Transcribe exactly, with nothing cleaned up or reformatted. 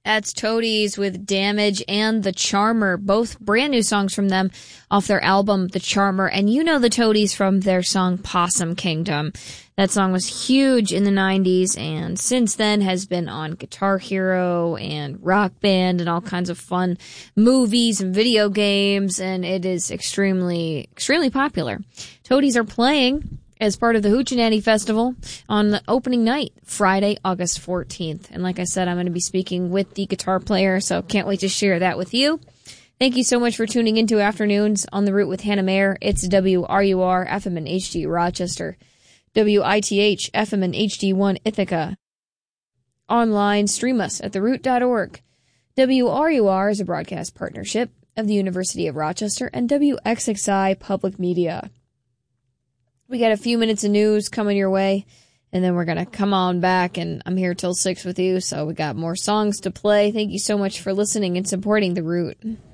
That's Toadies with Damage and The Charmer, both brand new songs from them off their album The Charmer. And you know the Toadies from their song Possum Kingdom. That song was huge in the nineties and since then has been on Guitar Hero and Rock Band and all kinds of fun movies and video games, and it is extremely, extremely popular. Toadies are playing as part of the Hoochie Festival on the opening night, Friday, August fourteenth. And like I said, I'm going to be speaking with the guitar player, so can't wait to share that with you. Thank you so much for tuning into Afternoons on the Route with Hannah Mayer. It's W R U R F M and H D Rochester, W I T H F M and H D one Ithaca. Online, stream us at the root dot org. W R U R is a broadcast partnership of the University of Rochester and W X X I Public Media. We got a few minutes of news coming your way, and then we're going to come on back, and I'm here till six with you, so we got more songs to play. Thank you so much for listening and supporting The Root.